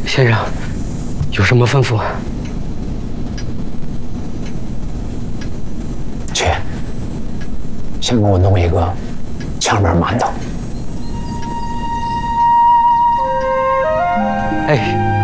先生，有什么吩咐？ 去，先给我弄一个炝面馒头。 哎。